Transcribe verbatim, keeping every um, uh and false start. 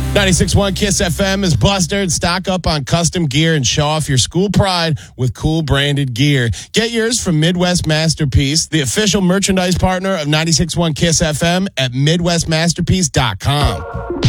ninety-six point one Kiss F M is Bustered. Stock up on custom gear and show off your school pride with cool branded gear. Get yours from Midwest Masterpiece, the official merchandise partner of ninety-six point one Kiss F M at midwest masterpiece dot com.